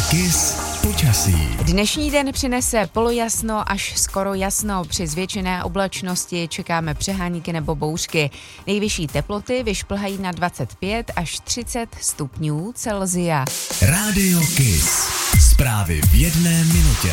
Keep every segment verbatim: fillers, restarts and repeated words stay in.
Kiss počasí. Dnešní den přinese polojasno až skoro jasno. Při zvětšené oblačnosti čekáme přeháníky nebo bouřky. Nejvyšší teploty vyšplhají na dvacet pět až třicet stupňů Celsia. Rádio Kiss. Zprávy v jedné minutě.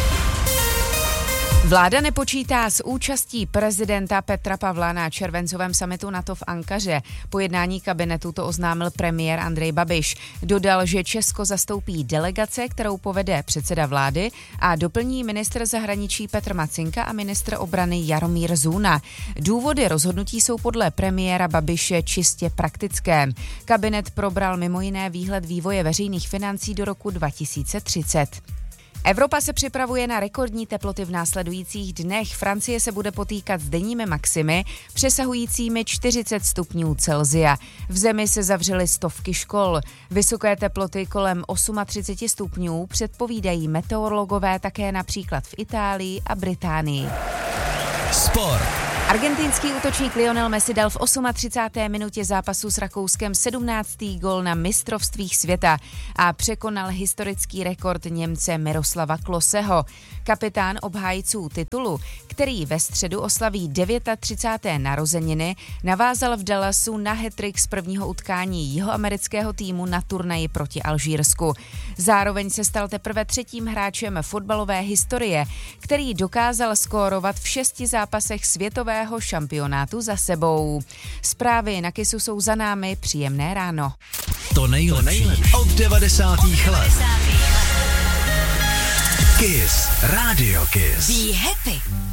Vláda nepočítá s účastí prezidenta Petra Pavla na červencovém summitu NATO v Ankaře. Po jednání kabinetu to oznámil premiér Andrej Babiš. Dodal, že Česko zastoupí delegace, kterou povede předseda vlády, a doplní ministr zahraničí Petr Macinka a ministr obrany Jaromír Zůna. Důvody rozhodnutí jsou podle premiéra Babiše čistě praktické. Kabinet probral mimo jiné výhled vývoje veřejných financí do roku dva tisíce třicet. Evropa se připravuje na rekordní teploty v následujících dnech. Francie se bude potýkat s denními maximy přesahujícími čtyřicet stupňů Celsia. V zemi se zavřely stovky škol. Vysoké teploty kolem třicet osm stupňů předpovídají meteorologové také například v Itálii a Británii. Sport. Argentinský útočník Lionel Messi dal v třicáté osmé minutě zápasu s Rakouskem sedmnáctý gól na mistrovstvích světa a překonal historický rekord Němce Miroslava Kloseho. Kapitán obhájců titulu, který ve středu oslaví třicáté deváté narozeniny, navázal v Dallasu na hat-trick z prvního utkání jihoamerického týmu na turnaji proti Alžírsku. Zároveň se stal teprve třetím hráčem fotbalové historie, který dokázal skórovat v šesti zápasech světového šampionátu za sebou. Zprávy na Kissu jsou za námi. Příjemné ráno. To nejlepší od devadesátých let. Kiss. Radio Kiss. Be happy.